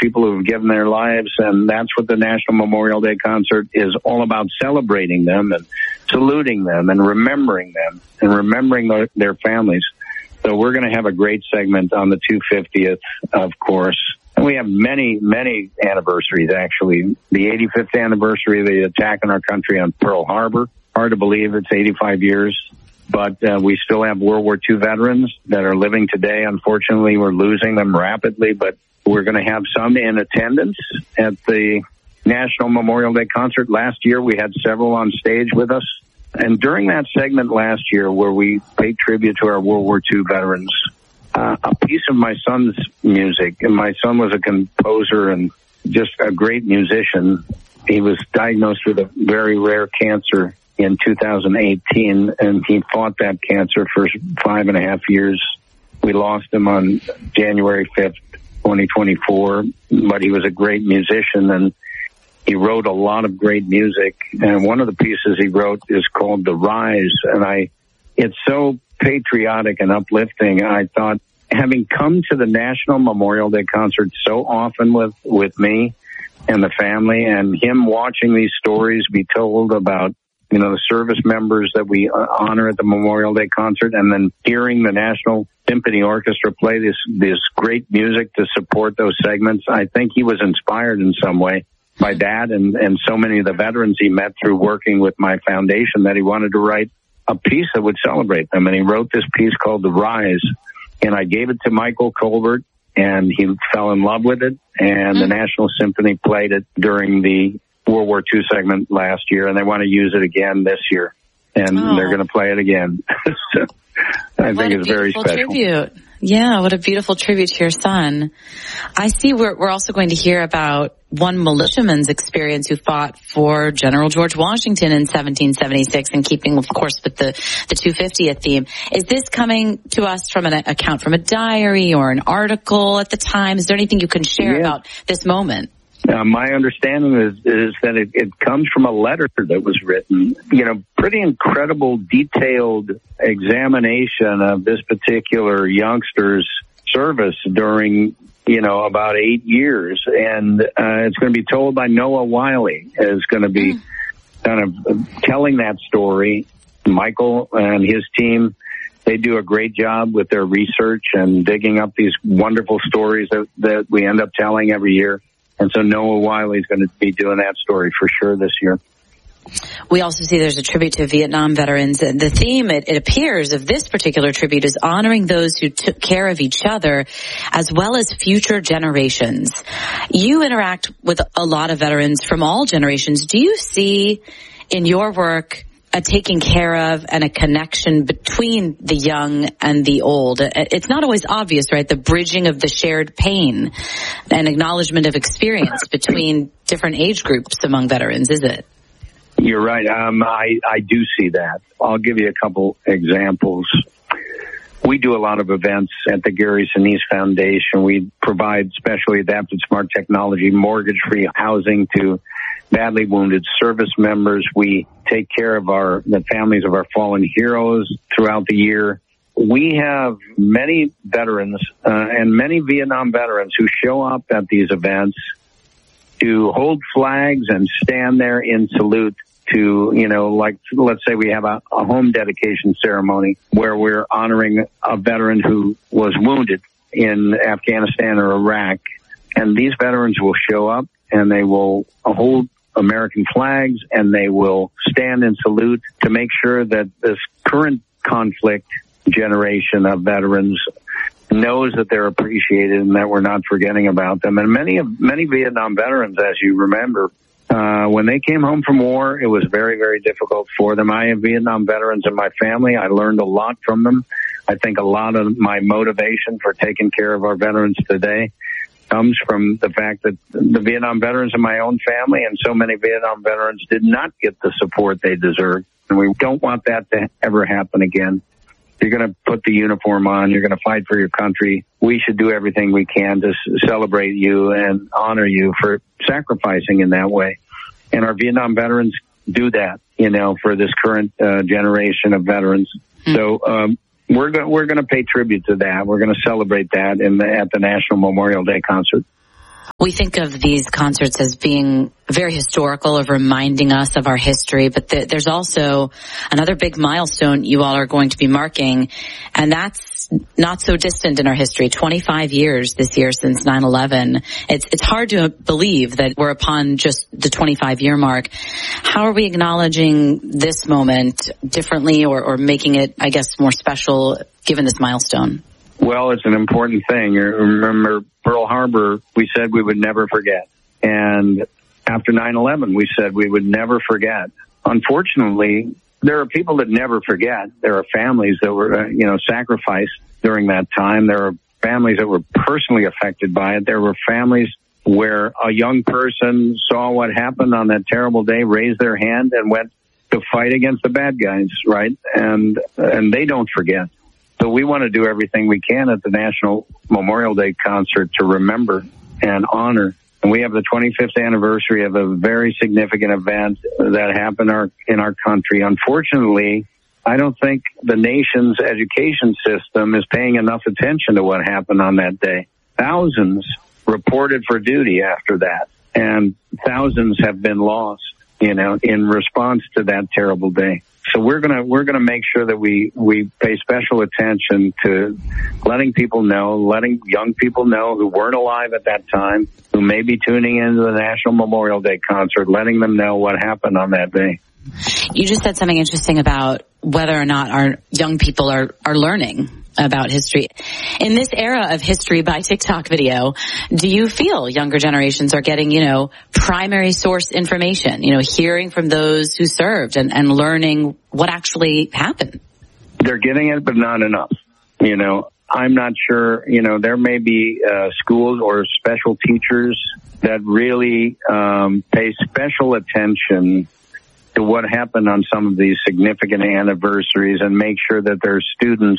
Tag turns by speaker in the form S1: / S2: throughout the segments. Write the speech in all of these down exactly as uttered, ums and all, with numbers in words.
S1: people who have given their lives, and that's what the National Memorial Day Concert is all about, celebrating them and saluting them and remembering them and remembering their, their families. So we're going to have a great segment on the two hundred fiftieth, of course. And we have many, many anniversaries, actually. The eighty-fifth anniversary of the attack on our country on Pearl Harbor. Hard to believe it's eighty-five years. But uh, we still have World War Two veterans that are living today. Unfortunately, we're losing them rapidly, but we're going to have some in attendance at the National Memorial Day Concert. Last year, we had several on stage with us. And during that segment last year where we paid tribute to our World War Two veterans, uh, a piece of my son's music, and my son was a composer and just a great musician. He was diagnosed with a very rare cancer in two thousand eighteen, and he fought that cancer for five and a half years. We lost him on January fifth, twenty twenty-four, but he was a great musician, and he wrote a lot of great music. And one of the pieces he wrote is called The Rise, and I, it's so patriotic and uplifting. I thought, having come to the National Memorial Day Concert so often with, with me and the family, and him watching these stories be told about, you know, the service members that we honor at the Memorial Day Concert, and then hearing the National Symphony Orchestra play this, this great music to support those segments, I think he was inspired in some way by Dad and, and so many of the veterans he met through working with my foundation, that he wanted to write a piece that would celebrate them. And he wrote this piece called The Rise, and I gave it to Michael Colbert, and he fell in love with it, and mm-hmm. the National Symphony played it during the World War Two segment last year, and they want to use it again this year, and oh. they're going to play it again. So I
S2: what
S1: think it's very special.
S2: Tribute. Yeah, what a beautiful tribute to your son. I see we're, we're also going to hear about one militiaman's experience who fought for General George Washington in seventeen seventy-six, and keeping, of course, with the, the two hundred fiftieth theme. Is this coming to us from an account from a diary or an article at the time? Is there anything you can share yeah. about this moment?
S1: Uh, my understanding is, is that it, it comes from a letter that was written, you know, pretty incredible, detailed examination of this particular youngster's service during, you know, about eight years. And uh, it's going to be told by Noah Wiley, is going to be kind of telling that story. Michael and his team, they do a great job with their research and digging up these wonderful stories that, that we end up telling every year. And so Noah Wiley is going to be doing that story for sure this year.
S2: We also see there's a tribute to Vietnam veterans. The theme, it, it appears, of this particular tribute is honoring those who took care of each other as well as future generations. You interact with a lot of veterans from all generations. Do you see in your work a taking care of and a connection between the young and the old? It's not always obvious, right? The bridging of the shared pain and acknowledgement of experience between different age groups among veterans, is it?
S1: You're right. Um, I, I do see that. I'll give you a couple examples. We do a lot of events at the Gary Sinise Foundation. We provide specially adapted smart technology, mortgage-free housing to badly wounded service members. We take care of our the families of our fallen heroes throughout the year. We have many veterans uh, and many Vietnam veterans who show up at these events to hold flags and stand there in salute to, you know, like, let's say we have a, a home dedication ceremony where we're honoring a veteran who was wounded in Afghanistan or Iraq. And these veterans will show up and they will hold American flags and they will stand and salute to make sure that this current conflict generation of veterans knows that they're appreciated and that we're not forgetting about them. And many of many Vietnam veterans, as you remember, uh, when they came home from war, it was very, very difficult for them. I have Vietnam veterans in my family. I learned a lot from them. I think a lot of my motivation for taking care of our veterans today comes from the fact that the Vietnam veterans in my own family and so many Vietnam veterans did not get the support they deserved. And we don't want that to ever happen again. You're going to put the uniform on. You're going to fight for your country. We should do everything we can to celebrate you and honor you for sacrificing in that way. And our Vietnam veterans do that, you know, for this current uh, generation of veterans. Mm-hmm. So um, we're going we're going to pay tribute to that. We're going to celebrate that in the, at the National Memorial Day Concert.
S2: We think of these concerts as being very historical, of reminding us of our history, but th- there's also another big milestone you all are going to be marking, and that's not so distant in our history. twenty-five years this year since nine eleven. It's it's hard to believe that we're upon just the twenty-five year mark. How are we acknowledging this moment differently, or, or making it, I guess, more special given this milestone?
S1: Well, it's an important thing. You remember Pearl Harbor, we said we would never forget. And after nine eleven, we said we would never forget. Unfortunately, there are people that never forget. There are families that were, uh, you know, sacrificed during that time. There are families that were personally affected by it. There were families where a young person saw what happened on that terrible day, raised their hand, and went to fight against the bad guys, right? And and they don't forget. So we want to do everything we can at the National Memorial Day concert to remember and honor. And we have the twenty-fifth anniversary of a very significant event that happened our, in our country. Unfortunately, I don't think the nation's education system is paying enough attention to what happened on that day. Thousands reported for duty after that, and thousands have been lost, you know, in response to that terrible day. So we're gonna we're gonna make sure that we we pay special attention to letting people know, letting young people know who weren't alive at that time, who may be tuning into the National Memorial Day concert, letting them know what happened on that day.
S2: You just said something interesting about whether or not our young people are are learning about history. In this era of history by TikTok video, do you feel younger generations are getting, you know, primary source information, you know, hearing from those who served and, and learning what actually happened?
S1: They're getting it, but not enough. You know, I'm not sure, you know, there may be uh, schools or special teachers that really um, pay special attention to what happened on some of these significant anniversaries and make sure that their students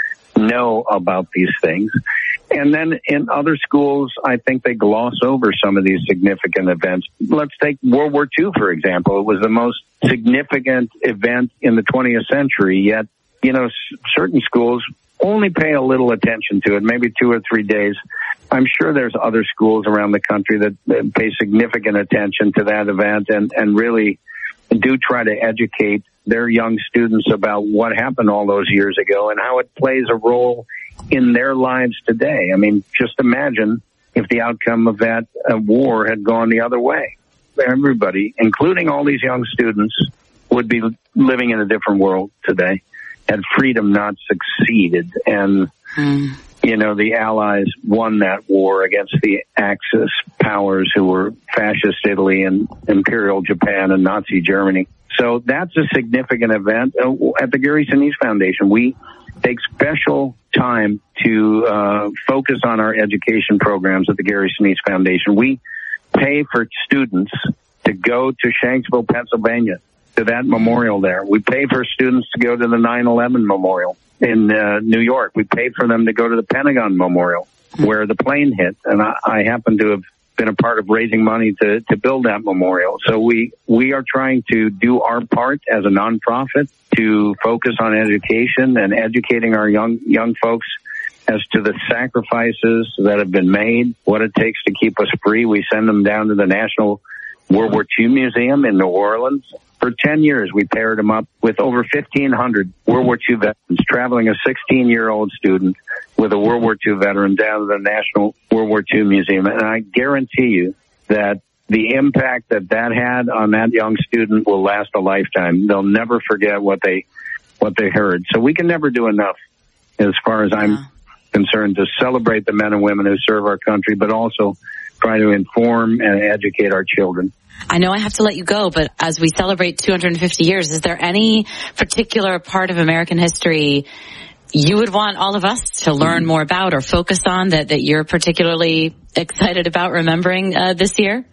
S1: know about these things. And then in other schools, I think they gloss over some of these significant events. Let's take World War Two, for example. It was the most significant event in the twentieth century, yet, you know, s- certain schools only pay a little attention to it, maybe two or three days. I'm sure there's other schools around the country that, that pay significant attention to that event and, and really do try to educate their young students about what happened all those years ago and how it plays a role in their lives today. I mean, just imagine if the outcome of that uh, war had gone the other way. Everybody, including all these young students, would be living in a different world today had freedom not succeeded. And, mm. you know, the Allies won that war against the Axis powers who were fascist Italy and Imperial Japan and Nazi Germany. So that's a significant event. At the Gary Sinise Foundation, we take special time to uh, focus on our education programs at the Gary Sinise Foundation. We pay for students to go to Shanksville, Pennsylvania, to that memorial there. We pay for students to go to the nine eleven memorial in uh, New York. We pay for them to go to the Pentagon Memorial, where the plane hit. And I, I happen to have been a part of raising money to, to build that memorial. So we, we are trying to do our part as a nonprofit to focus on education and educating our young, young folks as to the sacrifices that have been made, what it takes to keep us free. We send them down to the National World War Two Museum in New Orleans. For ten years, we paired them up with over fifteen hundred World War Two veterans, traveling a sixteen-year-old student with a World War Two veteran down to the National World War Two Museum. And I guarantee you that the impact that that had on that young student will last a lifetime. They'll never forget what they what they heard. So we can never do enough, as far as I'm yeah. concerned, to celebrate the men and women who serve our country, but also try to inform and educate our children.
S2: I know I have to let you go, but as we celebrate two hundred fifty years, is there any particular part of American history you would want all of us to learn more about or focus on that, that you're particularly excited about remembering uh, this year?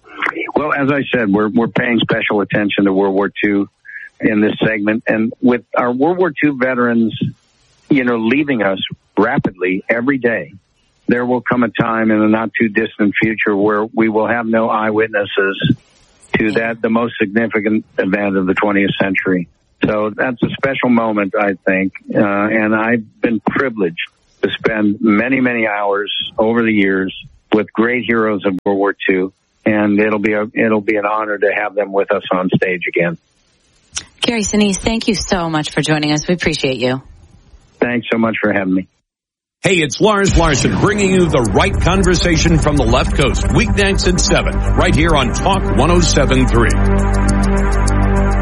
S1: Well, as I said, we're we're paying special attention to World War Two in this segment. And with our World War Two veterans, you know, leaving us rapidly every day, there will come a time in the not too distant future where we will have no eyewitnesses to that, the most significant event of the twentieth century. So that's a special moment, I think. Uh, and I've been privileged to spend many, many hours over the years with great heroes of World War Two, and it'll be a, it'll be an honor to have them with us on stage again.
S2: Gary Sinise, thank you so much for joining us. We appreciate you.
S1: Thanks so much for having me.
S3: Hey, it's Lars Larson bringing you the right conversation from the left coast, weeknights at seven, right here on Talk one oh seven point three.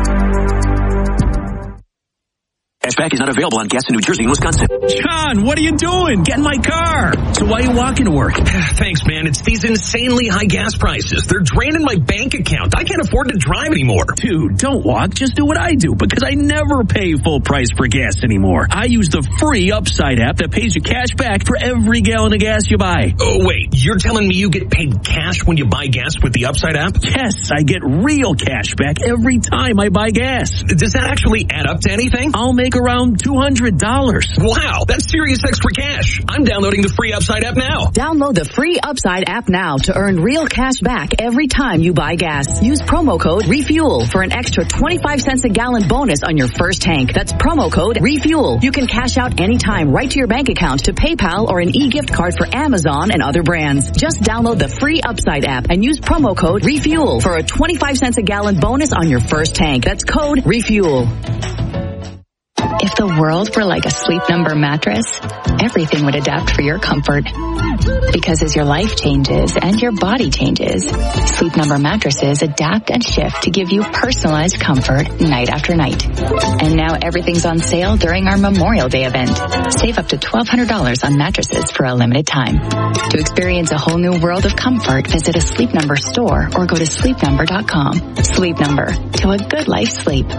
S4: Cashback is not available on gas in New Jersey and Wisconsin.
S5: John, what are you doing? Get in my car. So why are you walking to work?
S6: Thanks, man. It's these insanely high gas prices. They're draining my bank account. I can't afford to drive anymore.
S5: Dude, don't walk. Just do what I do, because I never pay full price for gas anymore. I use the free Upside app that pays you cash back for every gallon of gas you buy.
S6: Oh, wait. You're telling me you get paid cash when you buy gas with the Upside app?
S5: Yes, I get real cash back every time I buy gas.
S6: Does that actually add up to anything?
S5: I'll make around two hundred dollars.
S6: Wow, that's serious extra cash. I'm downloading the free Upside app now.
S7: Download the free Upside app now to earn real cash back every time you buy gas. Use promo code REFUEL for an extra twenty-five cents a gallon bonus on your first tank. That's promo code REFUEL. You can cash out anytime right to your bank account, to PayPal, or an e-gift card for Amazon and other brands. Just download the free Upside app and use promo code REFUEL for a twenty-five cents a gallon bonus on your first tank. That's code REFUEL.
S8: If the world were like a Sleep Number mattress, everything would adapt for your comfort. Because as your life changes and your body changes, Sleep Number mattresses adapt and shift to give you personalized comfort night after night. And now everything's on sale during our Memorial Day event. Save up to twelve hundred dollars on mattresses for a limited time. To experience a whole new world of comfort, visit a Sleep Number store or go to sleep number dot com. Sleep Number, to a good life sleep.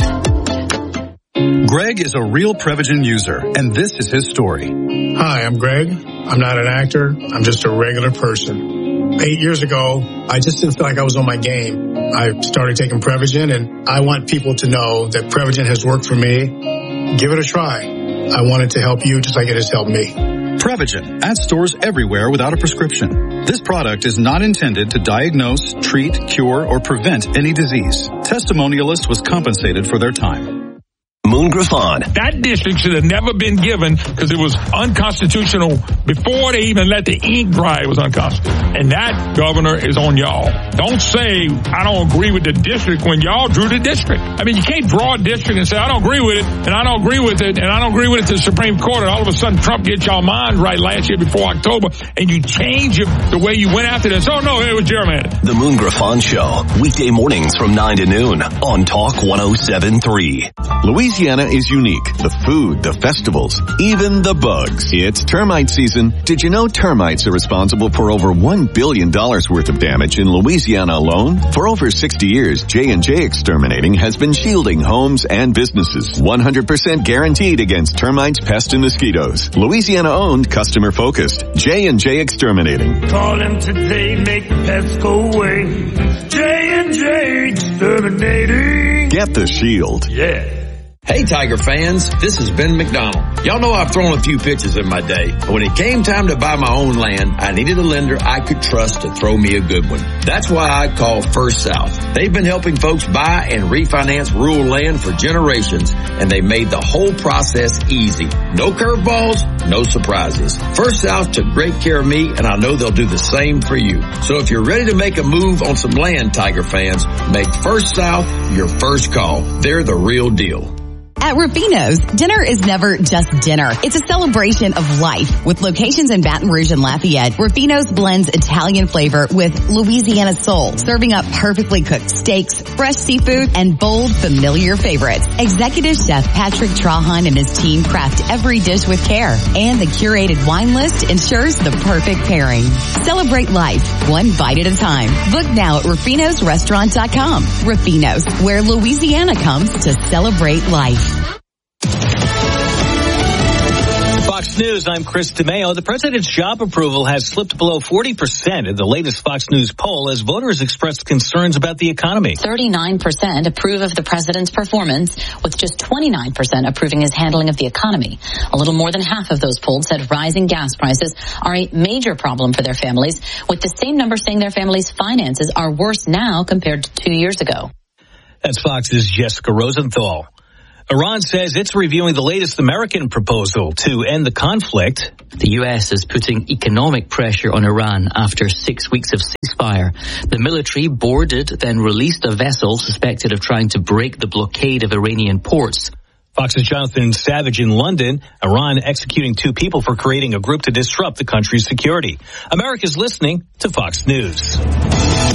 S9: Greg is a real Prevagen user, and this is his story.
S10: Hi, I'm Greg. I'm not an actor. I'm just a regular person. Eight years ago, I just didn't feel like I was on my game. I started taking Prevagen, and I want people to know that Prevagen has worked for me. Give it a try. I want it to help you just like it has helped me.
S9: Prevagen, at stores everywhere without a prescription. This product is not intended to diagnose, treat, cure, or prevent any disease. Testimonialist was compensated for their time.
S4: Moon Griffon.
S11: That district should have never been given because it was unconstitutional before they even let the ink dry. It was unconstitutional. And that, Governor, is on y'all. Don't say, I don't agree with the district when y'all drew the district. I mean, you can't draw a district and say, I don't agree with it, and I don't agree with it, and I don't agree with it to the Supreme Court, and all of a sudden Trump gets y'all mind right last year before October, and you change it the way you went after this. Oh, no, it was gerrymandered.
S4: The Moon Griffon Show, weekday mornings from nine to noon on Talk one oh seven point three.
S12: Louisiana is unique. The food, the festivals, even the bugs. It's termite season. Did you know termites are responsible for over one billion dollars worth of damage in Louisiana alone? For over sixty years, J and J Exterminating has been shielding homes and businesses. one hundred percent guaranteed against termites, pests, and mosquitoes. Louisiana-owned, customer-focused. J and J Exterminating.
S13: Call them today, make the pests go away. J and J Exterminating.
S12: Get the shield.
S13: Yeah.
S14: Hey Tiger fans, this is Ben McDonald. Y'all know I've thrown a few pitches in my day, but when it came time to buy my own land, I needed a lender I could trust to throw me a good one. That's why I called First South. They've been helping folks buy and refinance rural land for generations, and they made the whole process easy. No curveballs, no surprises. First South took great care of me, and I know they'll do the same for you. So if you're ready to make a move on some land, Tiger fans, make First South your first call. They're the real deal.
S15: At Rufino's, dinner is never just dinner. It's a celebration of life. With locations in Baton Rouge and Lafayette, Rufino's blends Italian flavor with Louisiana soul, serving up perfectly cooked steaks, fresh seafood, and bold, familiar favorites. Executive Chef Patrick Trahan and his team craft every dish with care, and the curated wine list ensures the perfect pairing. Celebrate life, one bite at a time. Book now at rufinos restaurant dot com. Rufino's, where Louisiana comes to celebrate life.
S16: Fox News, I'm Chris DeMeo. The president's job approval has slipped below forty percent in the latest Fox News poll as voters expressed concerns about the economy.
S2: thirty-nine percent approve of the president's performance, with just twenty-nine percent approving his handling of the economy. A little more than half of those polled said rising gas prices are a major problem for their families, with the same number saying their families' finances are worse now compared to two years ago.
S16: That's Fox's Jessica Rosenthal. Iran says it's reviewing the latest American proposal to end the conflict.
S17: The U S is putting economic pressure on Iran after six weeks of ceasefire. The military boarded, then released a vessel suspected of trying to break the blockade of Iranian ports.
S16: Fox's Jonathan Savage in London. Iran executing two people for creating a group to disrupt the country's security. America's listening to Fox News.